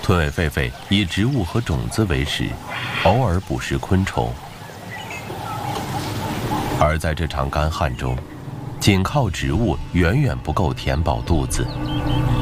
吞尾狒狒以植物和种子为食，偶尔捕食昆虫。而在这场干旱中，仅靠植物远远不够填饱肚子。